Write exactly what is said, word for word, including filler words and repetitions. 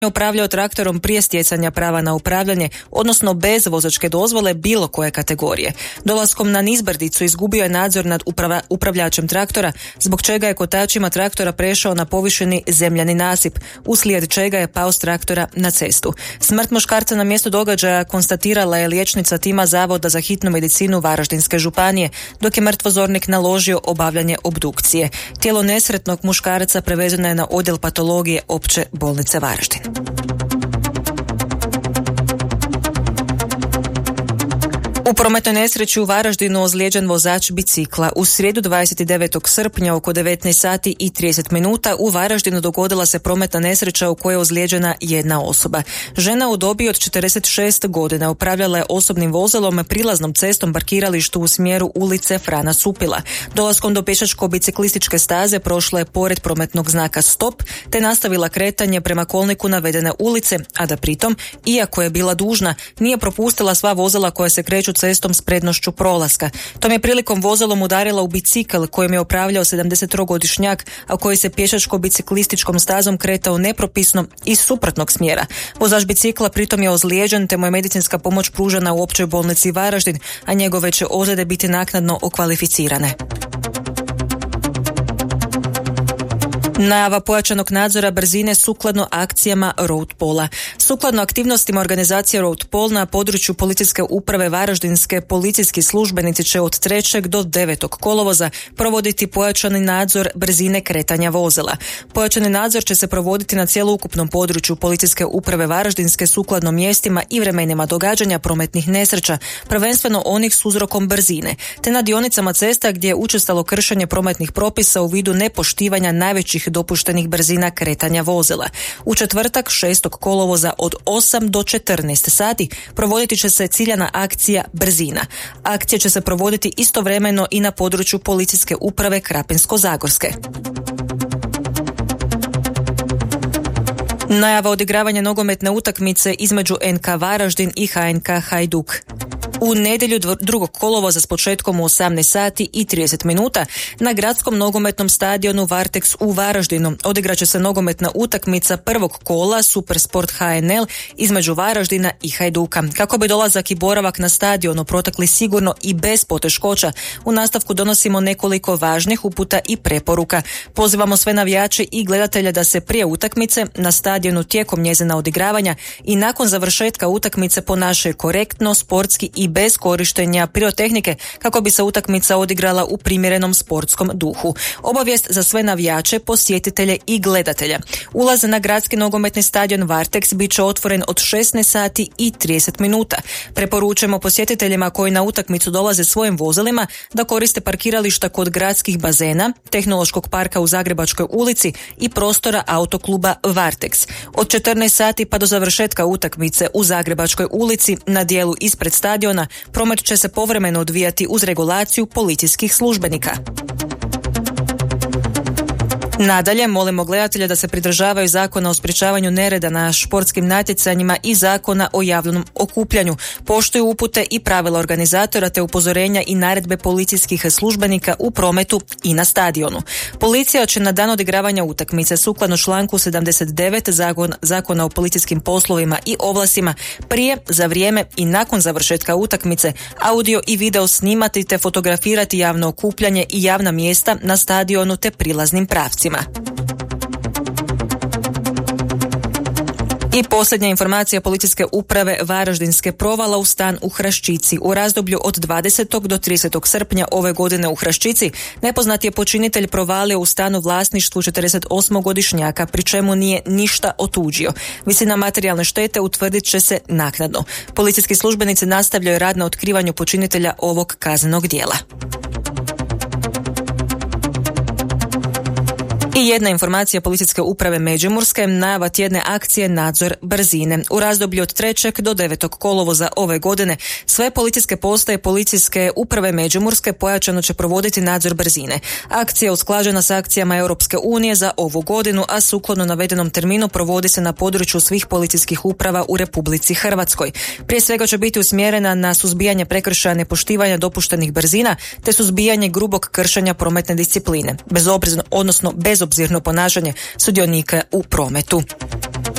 upravljao traktorom prije stjecanja prava na upravljanje, odnosno bez vozačke dozvole bilo koje kategorije. Dolaskom na nizbrdicu izgubio je nadzor nad uprava, upravljačem traktora, zbog čega je kotačima traktora prešao na povišeni zemljani nasip, uslijed čega je pao s traktora na cestu. Smrt muškarca na mjestu događaja konstatirala je liječnica tima Zavoda za hitnu medicinu Varaždinske županije, dok je mrtvozornik naložio obavljanje obdukcije. Tijelo nesretnog muškarca prevezeno je na odjel patologije Opće bolnice Varaždin. U prometnoj nesreći u Varaždinu ozlijeđen vozač bicikla. U srijedu dvadeset devetog srpnja oko devetnaest sati i trideset minuta u Varaždinu dogodila se prometna nesreća u kojoj je ozlijeđena jedna osoba. Žena u dobi od četrdeset šest godina upravljala je osobnim vozilom prilaznom cestom parkiralištu u smjeru ulice Frana Supila. Dolaskom do pješačko-biciklističke staze prošla je pored prometnog znaka stop, te nastavila kretanje prema kolniku navedene ulice, a da pritom, iako je bila dužna, nije propustila sva vozila koja se kreću cestom s prednošću prolaska. Tom je prilikom vozilom udarila u bicikl kojim je upravljao sedamdesettrogodišnjak, a koji se pješačko-biciklističkom stazom kretao nepropisno iz suprotnog smjera. Vozač bicikla pritom je ozlijeđen, te mu je medicinska pomoć pružena u Općoj bolnici Varaždin, a njegove će ozljede biti naknadno okvalificirane. Najava pojačanog nadzora brzine sukladno akcijama Road Pola. Sukladno aktivnostima organizacije Road Pol na području policijske uprave Varaždinske, policijski službenici će od trećeg do devetog kolovoza provoditi pojačani nadzor brzine kretanja vozila. Pojačani nadzor će se provoditi na cjelokupnom području policijske uprave Varaždinske sukladno mjestima i vremenima događanja prometnih nesreća, prvenstveno onih s uzrokom brzine, te na dionicama cesta gdje je učestalo kršenje prometnih propisa u vidu nepoštivanja najvećih dopuštenih brzina kretanja vozila. U četvrtak šestog kolovoza od osam do četrnaest sati provoditi će se ciljana akcija Brzina. Akcija će se provoditi istovremeno i na području policijske uprave Krapinsko-zagorske. Najava odigravanja nogometne utakmice između N K Varaždin i H N K Hajduk. U nedjelju drugog kolovoza s početkom u osamnaest sati i trideset minuta na gradskom nogometnom stadionu Varteks u Varaždinu odigraće se nogometna utakmica prvog kola Supersport H N L između Varaždina i Hajduka. Kako bi dolazak i boravak na stadionu protekli sigurno i bez poteškoća, u nastavku donosimo nekoliko važnih uputa i preporuka. Pozivamo sve navijače i gledatelje da se prije utakmice na stadionu tijekom njezina odigravanja i nakon završetka utakmice ponašaju korektno, sportski i bez korištenja pirotehnike kako bi se utakmica odigrala u primjerenom sportskom duhu. Obavijest za sve navijače, posjetitelje i gledatelja. Ulaz na gradski nogometni stadion Varteks bit će otvoren od šesnaest sati i trideset minuta. Preporučujemo posjetiteljima koji na utakmicu dolaze svojim vozilima da koriste parkirališta kod gradskih bazena, Tehnološkog parka u Zagrebačkoj ulici i prostora autokluba Varteks. Od četrnaest sati pa do završetka utakmice u Zagrebačkoj ulici na dijelu ispred stadiona promet će se povremeno odvijati uz regulaciju policijskih službenika. Nadalje, molimo gledatelja da se pridržavaju Zakona o sprječavanju nereda na športskim natjecanjima i Zakona o javnom okupljanju, poštuju upute i pravila organizatora te upozorenja i naredbe policijskih službenika u prometu i na stadionu. Policija će na dan odigravanja utakmice sukladno članku sedamdeset devet Zakon, Zakona o policijskim poslovima i ovlastima prije, za vrijeme i nakon završetka utakmice audio i video snimati te fotografirati javno okupljanje i javna mjesta na stadionu te prilaznim pravcima. I posljednja informacija policijske uprave Varaždinske provala u stan u Hraščici. U razdoblju od dvadesetog do tridesetog srpnja ove godine u Hraščici nepoznati je počinitelj provalio u stan u vlasništvu četrdesetosmogodišnjaka, pri čemu nije ništa otuđio. Visina materijalne štete utvrdit će se naknadno. Policijski službenici nastavljaju rad na otkrivanju počinitelja ovog kaznenog djela. I jedna informacija policijske uprave Međimurske, najava tjedne akcije Nadzor brzine. U razdoblju od trećeg do devetog kolovoza ove godine sve policijske postaje policijske uprave Međimurske pojačano će provoditi nadzor brzine. Akcija je usklađena s akcijama Europske unije za ovu godinu, a sukladno navedenom terminu provodi se na području svih policijskih uprava u Republici Hrvatskoj. Prije svega će biti usmjerena na suzbijanje prekršaja nepoštivanja dopuštenih brzina te suzbijanje grubog kršenja prometne discipline, bezobzirno, odnosno bezobzirno ponašanje sudionika u prometu.